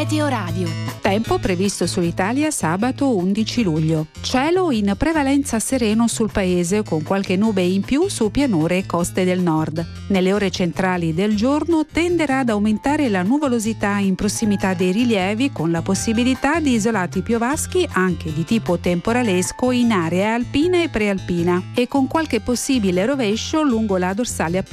Meteoradio. Tempo previsto sull'Italia sabato 11 luglio. Cielo in prevalenza sereno sul paese con qualche nube in più su pianure e coste del nord. Nelle ore centrali del giorno tenderà ad aumentare la nuvolosità in prossimità dei rilievi con la possibilità di isolati piovaschi anche di tipo temporalesco in aree alpine e prealpina e con qualche possibile rovescio lungo la dorsale